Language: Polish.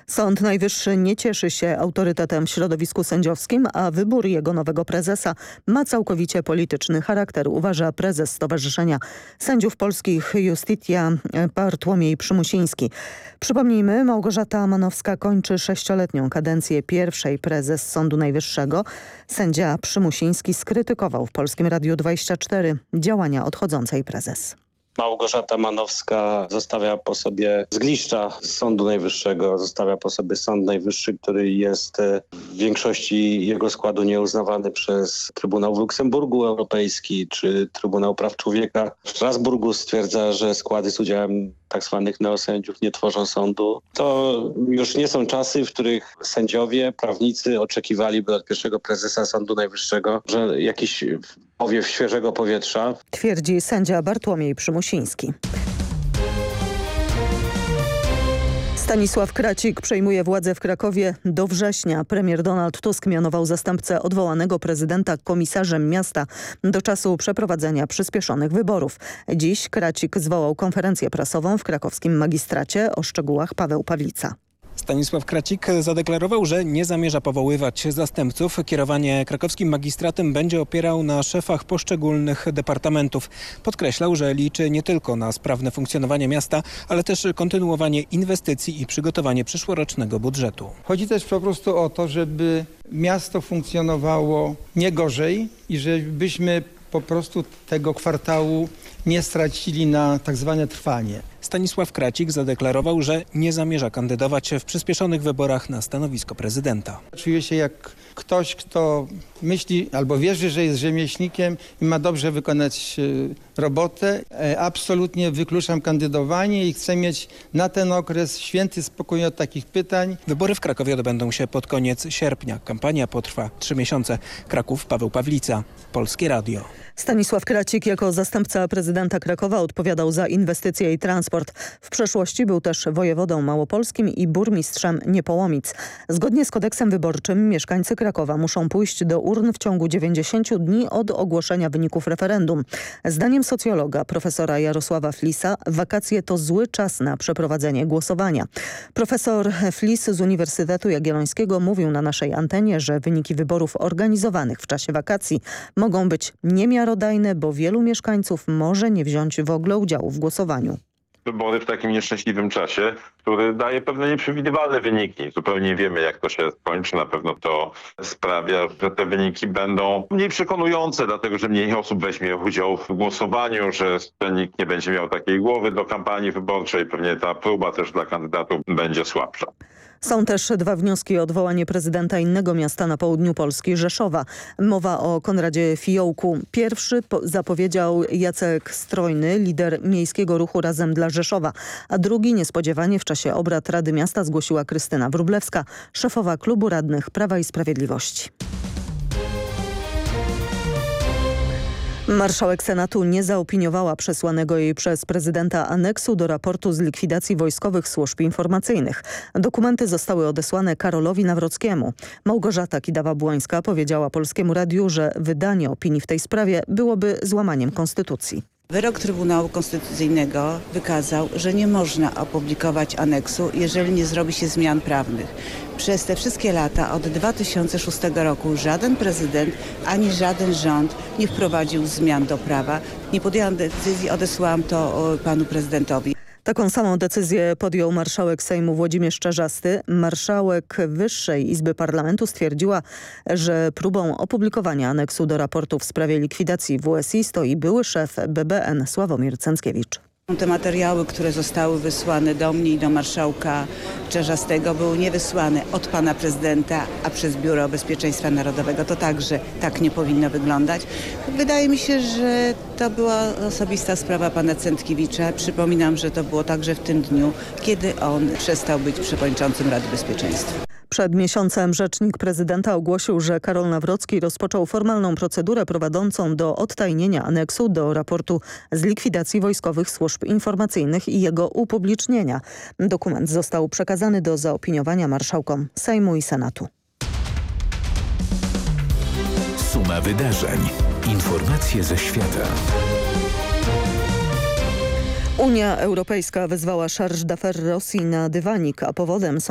Sąd Najwyższy nie cieszy się autorytetem w środowisku sędziowskim, a wybór jego nowego prezesa ma całkowicie polityczny charakter, uważa prezes Stowarzyszenia Sędziów Polskich Iustitia Bartłomiej Przymusiński. Przypomnijmy, Małgorzata Manowska kończy 6-letnią kadencję pierwszej prezes Sądu Najwyższego. Sędzia Przymusiński skrytykował w Polskim Radiu 24 działania odchodzącej prezes. Małgorzata Manowska zostawia po sobie zgliszcza z Sądu Najwyższego, zostawia po sobie Sąd Najwyższy, który jest w większości jego składu nieuznawany przez Trybunał w Luksemburgu Europejski czy Trybunał Praw Człowieka. W Strasburgu stwierdza, że składy z udziałem tak zwanych neosędziów nie tworzą sądu. To już nie są czasy, w których sędziowie, prawnicy oczekiwaliby od pierwszego prezesa Sądu Najwyższego, że jakiś powiew świeżego powietrza. Twierdzi sędzia Bartłomiej Przymusiński. Stanisław Kracik przejmuje władzę w Krakowie do września. Premier Donald Tusk mianował zastępcę odwołanego prezydenta komisarzem miasta do czasu przeprowadzenia przyspieszonych wyborów. Dziś Kracik zwołał konferencję prasową w krakowskim magistracie. O szczegółach Paweł Pawlica. Stanisław Kracik zadeklarował, że nie zamierza powoływać zastępców. Kierowanie krakowskim magistratem będzie opierał na szefach poszczególnych departamentów. Podkreślał, że liczy nie tylko na sprawne funkcjonowanie miasta, ale też kontynuowanie inwestycji i przygotowanie przyszłorocznego budżetu. Chodzi też po prostu o to, żeby miasto funkcjonowało nie gorzej i żebyśmy po prostu tego kwartału nie stracili na tak zwane trwanie. Stanisław Kracik zadeklarował, że nie zamierza kandydować w przyspieszonych wyborach na stanowisko prezydenta. Czuję się jak ktoś, kto myśli albo wierzy, że jest rzemieślnikiem i ma dobrze wykonać robotę. Absolutnie wykluczam kandydowanie i chcę mieć na ten okres święty spokój od takich pytań. Wybory w Krakowie odbędą się pod koniec sierpnia. Kampania potrwa 3 miesiące. Kraków, Paweł Pawlica, Polskie Radio. Stanisław Kracik jako zastępca prezydenta Krakowa odpowiadał za inwestycje i transport. W przeszłości był też wojewodą małopolskim i burmistrzem Niepołomic. Zgodnie z kodeksem wyborczym mieszkańcy Krakowa muszą pójść do urn w ciągu 90 dni od ogłoszenia wyników referendum. Zdaniem socjologa profesora Jarosława Flisa wakacje to zły czas na przeprowadzenie głosowania. Profesor Flis z Uniwersytetu Jagiellońskiego mówił na naszej antenie, że wyniki wyborów organizowanych w czasie wakacji mogą być niemiarodajne, bo wielu mieszkańców może nie wziąć w ogóle udziału w głosowaniu. Wybory w takim nieszczęśliwym czasie, który daje pewne nieprzewidywalne wyniki. Zupełnie nie wiemy, jak to się skończy. Na pewno to sprawia, że te wyniki będą mniej przekonujące, dlatego że mniej osób weźmie udział w głosowaniu, że nikt nie będzie miał takiej głowy do kampanii wyborczej. Pewnie ta próba też dla kandydatów będzie słabsza. Są też 2 wnioski o odwołanie prezydenta innego miasta na południu Polski, Rzeszowa. Mowa o Konradzie Fiołku. Pierwszy zapowiedział Jacek Strojny, lider miejskiego ruchu Razem dla Rzeszowa, a drugi niespodziewanie w czasie obrad Rady Miasta zgłosiła Krystyna Wróblewska, szefowa klubu radnych Prawa i Sprawiedliwości. Marszałek Senatu nie zaopiniowała przesłanego jej przez prezydenta aneksu do raportu z likwidacji wojskowych służb informacyjnych. Dokumenty zostały odesłane Karolowi Nawrockiemu. Małgorzata Kidawa-Błońska powiedziała Polskiemu Radiu, że wydanie opinii w tej sprawie byłoby złamaniem konstytucji. Wyrok Trybunału Konstytucyjnego wykazał, że nie można opublikować aneksu, jeżeli nie zrobi się zmian prawnych. Przez te wszystkie lata, od 2006 roku, żaden prezydent ani żaden rząd nie wprowadził zmian do prawa. Nie podjęłam decyzji, odesłałam to panu prezydentowi. Taką samą decyzję podjął marszałek Sejmu Włodzimierz Czarzasty. Marszałek Wyższej Izby Parlamentu stwierdziła, że próbą opublikowania aneksu do raportu w sprawie likwidacji WSI stoi były szef BBN Sławomir Cęckiewicz. Te materiały, które zostały wysłane do mnie i do marszałka Czarzastego, były niewysłane od pana prezydenta, a przez Biuro Bezpieczeństwa Narodowego. To także tak nie powinno wyglądać. Wydaje mi się, że to była osobista sprawa pana Cętkiewicza. Przypominam, że to było także w tym dniu, kiedy on przestał być przewodniczącym Rady Bezpieczeństwa. Przed miesiącem rzecznik prezydenta ogłosił, że Karol Nawrocki rozpoczął formalną procedurę prowadzącą do odtajnienia aneksu do raportu z likwidacji wojskowych służb informacyjnych i jego upublicznienia. Dokument został przekazany do zaopiniowania marszałkom Sejmu i Senatu. Suma wydarzeń. Informacje ze świata. Unia Europejska wezwała Charge d'Affaires Rosji na dywanik, a powodem są